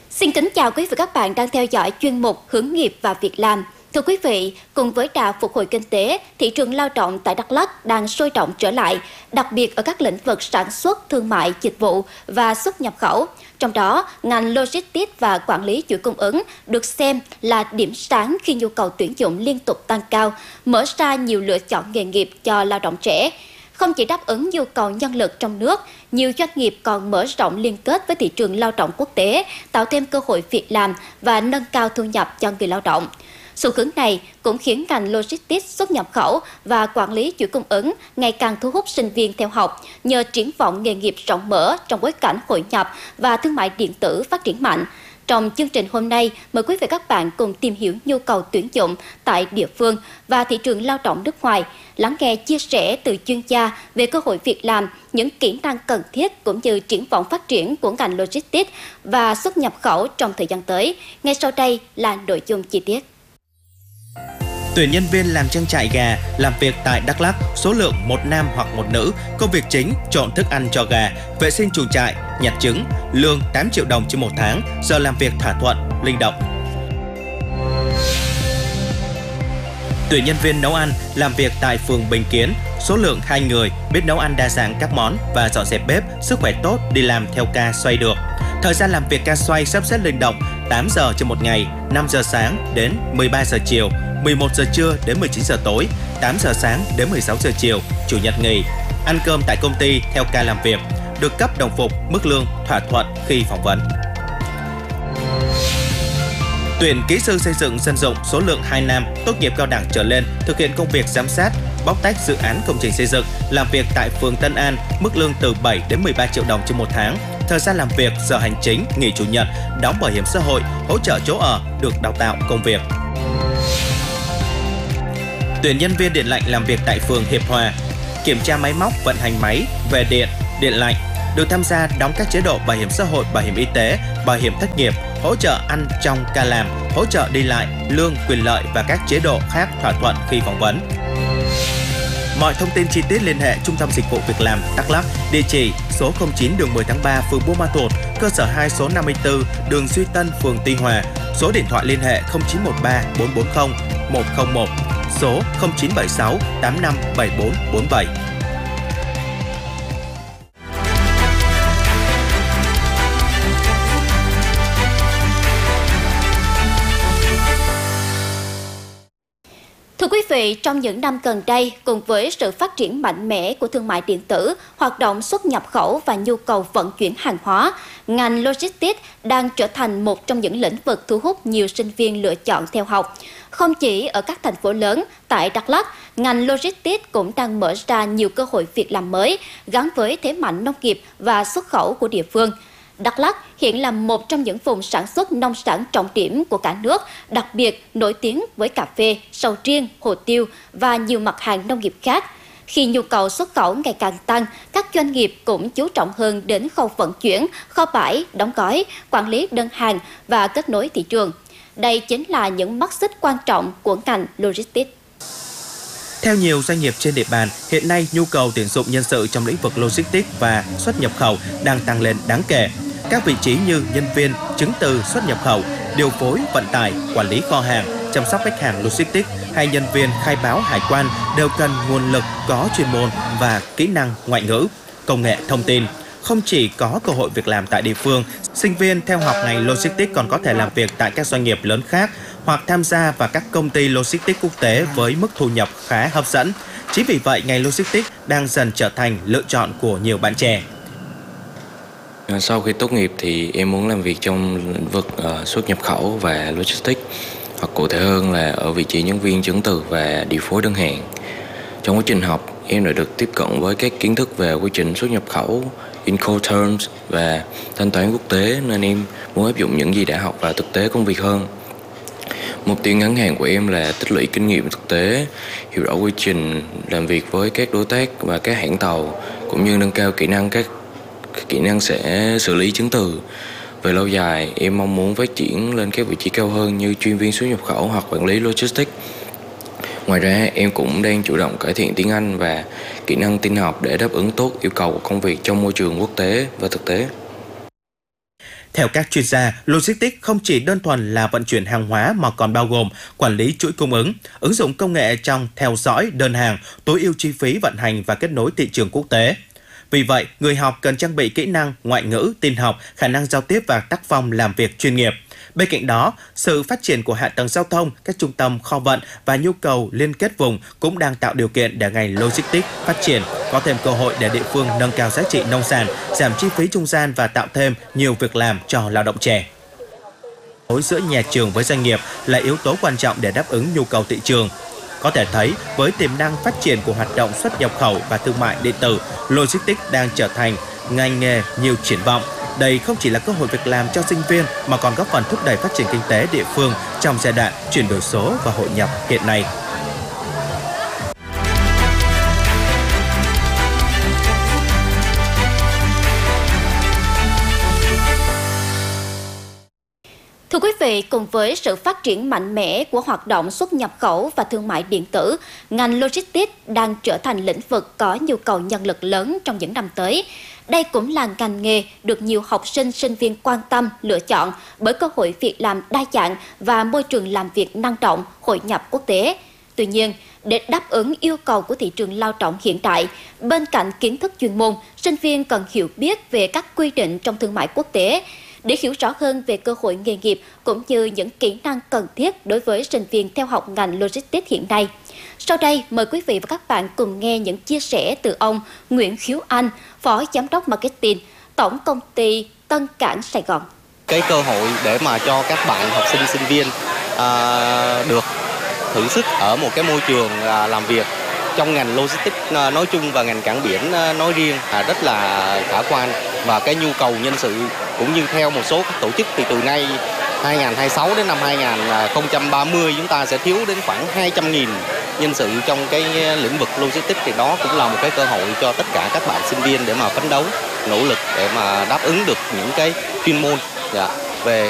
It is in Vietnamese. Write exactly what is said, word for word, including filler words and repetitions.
Xin kính chào quý vị và các bạn đang theo dõi chuyên mục Hướng nghiệp và Việc làm. Thưa quý vị, cùng với đà phục hồi kinh tế, thị trường lao động tại Đắk Lắk đang sôi động trở lại, đặc biệt ở các lĩnh vực sản xuất, thương mại, dịch vụ và xuất nhập khẩu. Trong đó, ngành logistics và quản lý chuỗi cung ứng được xem là điểm sáng khi nhu cầu tuyển dụng liên tục tăng cao, mở ra nhiều lựa chọn nghề nghiệp cho lao động trẻ. Không chỉ đáp ứng nhu cầu nhân lực trong nước, nhiều doanh nghiệp còn mở rộng liên kết với thị trường lao động quốc tế, tạo thêm cơ hội việc làm và nâng cao thu nhập cho người lao động. Xu hướng này cũng khiến ngành logistics, xuất nhập khẩu và quản lý chuỗi cung ứng ngày càng thu hút sinh viên theo học nhờ triển vọng nghề nghiệp rộng mở trong bối cảnh hội nhập và thương mại điện tử phát triển mạnh. Trong chương trình hôm nay, mời quý vị và các bạn cùng tìm hiểu nhu cầu tuyển dụng tại địa phương và thị trường lao động nước ngoài, lắng nghe chia sẻ từ chuyên gia về cơ hội việc làm, những kỹ năng cần thiết cũng như triển vọng phát triển của ngành logistics và xuất nhập khẩu trong thời gian tới. Ngay sau đây là nội dung chi tiết. Tuyển nhân viên làm trang trại gà, làm việc tại Đắk Lắk, số lượng một nam hoặc một nữ, công việc chính trộn thức ăn cho gà, vệ sinh chuồng trại, nhặt trứng, lương tám triệu đồng trên một tháng, giờ làm việc thỏa thuận, linh động. Tuyển nhân viên nấu ăn, làm việc tại phường Bình Kiến, số lượng hai người, biết nấu ăn đa dạng các món và dọn dẹp bếp, sức khỏe tốt, đi làm theo ca xoay được. Thời gian làm việc ca xoay sắp xếp linh động, tám giờ trên một ngày, năm giờ sáng đến mười ba giờ chiều, mười một giờ trưa đến mười chín giờ tối, tám giờ sáng đến mười sáu giờ chiều, chủ nhật nghỉ. Ăn cơm tại công ty theo ca làm việc, được cấp đồng phục, mức lương thỏa thuận khi phỏng vấn. Tuyển kỹ sư xây dựng dân dụng, số lượng hai nam, tốt nghiệp cao đẳng trở lên, thực hiện công việc giám sát, bóc tách dự án công trình xây dựng, làm việc tại phường Tân An, mức lương từ bảy đến mười ba triệu đồng trên một tháng. Thời gian làm việc, giờ hành chính, nghỉ chủ nhật, đóng bảo hiểm xã hội, hỗ trợ chỗ ở, được đào tạo công việc. Tuyển nhân viên điện lạnh làm việc tại phường Hiệp Hòa, kiểm tra máy móc, vận hành máy, về điện, điện lạnh, được tham gia đóng các chế độ bảo hiểm xã hội, bảo hiểm y tế, bảo hiểm thất nghiệp, hỗ trợ ăn trong ca làm, hỗ trợ đi lại, lương, quyền lợi và các chế độ khác thỏa thuận khi phỏng vấn. Mọi thông tin chi tiết liên hệ Trung tâm Dịch vụ Việc làm Đắk Lắk, địa chỉ số không chín đường mười tháng ba, phường Buôn Ma Thuột, cơ sở hai số năm mươi tư, đường Duy Tân, phường Tuy Hòa, số điện thoại liên hệ không chín một ba bốn bốn không một không một, số không chín bảy sáu tám năm bảy bốn bốn bảy. Thưa quý vị, trong những năm gần đây, cùng với sự phát triển mạnh mẽ của thương mại điện tử, hoạt động xuất nhập khẩu và nhu cầu vận chuyển hàng hóa, ngành logistics đang trở thành một trong những lĩnh vực thu hút nhiều sinh viên lựa chọn theo học. Không chỉ ở các thành phố lớn, tại Đắk Lắk, ngành logistics cũng đang mở ra nhiều cơ hội việc làm mới gắn với thế mạnh nông nghiệp và xuất khẩu của địa phương. Đắk Lắk hiện là một trong những vùng sản xuất nông sản trọng điểm của cả nước, đặc biệt nổi tiếng với cà phê, sầu riêng, hồ tiêu và nhiều mặt hàng nông nghiệp khác. Khi nhu cầu xuất khẩu ngày càng tăng, các doanh nghiệp cũng chú trọng hơn đến khâu vận chuyển, kho bãi, đóng gói, quản lý đơn hàng và kết nối thị trường. Đây chính là những mắt xích quan trọng của ngành logistics. Theo nhiều doanh nghiệp trên địa bàn, hiện nay nhu cầu tuyển dụng nhân sự trong lĩnh vực logistics và xuất nhập khẩu đang tăng lên đáng kể. Các vị trí như nhân viên, chứng từ xuất nhập khẩu, điều phối, vận tải, quản lý kho hàng, chăm sóc khách hàng logistics hay nhân viên khai báo hải quan đều cần nguồn lực có chuyên môn và kỹ năng ngoại ngữ, công nghệ thông tin. Không chỉ có cơ hội việc làm tại địa phương, sinh viên theo học ngành logistics còn có thể làm việc tại các doanh nghiệp lớn khác hoặc tham gia vào các công ty logistics quốc tế với mức thu nhập khá hấp dẫn. Chính vì vậy, ngành logistics đang dần trở thành lựa chọn của nhiều bạn trẻ. Sau khi tốt nghiệp thì em muốn làm việc trong lĩnh vực uh, xuất nhập khẩu và logistics, hoặc cụ thể hơn là ở vị trí nhân viên chứng từ và điều phối đơn hàng. Trong quá trình học, em đã được tiếp cận với các kiến thức về quy trình xuất nhập khẩu, Incoterms và thanh toán quốc tế, nên em muốn áp dụng những gì đã học vào thực tế công việc hơn. Mục tiêu ngắn hạn của em là tích lũy kinh nghiệm thực tế, hiểu rõ quy trình làm việc với các đối tác và các hãng tàu, cũng như nâng cao kỹ năng các kỹ năng sẽ xử lý chứng từ. Về lâu dài, em mong muốn phát triển lên các vị trí cao hơn như chuyên viên xuất nhập khẩu hoặc quản lý logistics. Ngoài ra, em cũng đang chủ động cải thiện tiếng Anh và kỹ năng tin học để đáp ứng tốt yêu cầu của công việc trong môi trường quốc tế và thực tế. Theo các chuyên gia, logistics không chỉ đơn thuần là vận chuyển hàng hóa mà còn bao gồm quản lý chuỗi cung ứng, ứng dụng công nghệ trong theo dõi đơn hàng, tối ưu chi phí vận hành và kết nối thị trường quốc tế. Vì vậy, người học cần trang bị kỹ năng ngoại ngữ, tin học, khả năng giao tiếp và tác phong làm việc chuyên nghiệp. Bên cạnh đó, sự phát triển của hạ tầng giao thông, các trung tâm kho vận và nhu cầu liên kết vùng cũng đang tạo điều kiện để ngành logistics phát triển, có thêm cơ hội để địa phương nâng cao giá trị nông sản, giảm chi phí trung gian và tạo thêm nhiều việc làm cho lao động trẻ. Phối giữa nhà trường với doanh nghiệp là yếu tố quan trọng để đáp ứng nhu cầu thị trường. Có thể thấy, với tiềm năng phát triển của hoạt động xuất nhập khẩu và thương mại điện tử, logistics đang trở thành ngành nghề nhiều triển vọng. Đây không chỉ là cơ hội việc làm cho sinh viên mà còn góp phần thúc đẩy phát triển kinh tế địa phương trong giai đoạn chuyển đổi số và hội nhập hiện nay. Thưa quý vị, cùng với sự phát triển mạnh mẽ của hoạt động xuất nhập khẩu và thương mại điện tử, ngành logistics đang trở thành lĩnh vực có nhu cầu nhân lực lớn trong những năm tới. Đây cũng là ngành nghề được nhiều học sinh, sinh viên quan tâm, lựa chọn bởi cơ hội việc làm đa dạng và môi trường làm việc năng động, hội nhập quốc tế. Tuy nhiên, để đáp ứng yêu cầu của thị trường lao động hiện tại, bên cạnh kiến thức chuyên môn, sinh viên cần hiểu biết về các quy định trong thương mại quốc tế, để hiểu rõ hơn về cơ hội nghề nghiệp cũng như những kỹ năng cần thiết đối với sinh viên theo học ngành logistics hiện nay. Sau đây, mời quý vị và các bạn cùng nghe những chia sẻ từ ông Nguyễn Khiếu Anh, Phó Giám đốc Marketing, Tổng Công ty Tân Cảng Sài Gòn. Cái cơ hội để mà cho các bạn học sinh, sinh viên à, được thử sức ở một cái môi trường à, làm việc trong ngành logistics nói chung và ngành cảng biển nói riêng à, rất là khả quan, và cái nhu cầu nhân sự cũng như theo một số các tổ chức thì từ nay hai nghìn không trăm hai mươi sáu đến năm hai nghìn không trăm ba mươi chúng ta sẽ thiếu đến khoảng hai trăm nghìn nhân sự trong cái lĩnh vực logistics, thì đó cũng là một cái cơ hội cho tất cả các bạn sinh viên để mà phấn đấu, nỗ lực để mà đáp ứng được những cái chuyên môn dạ, về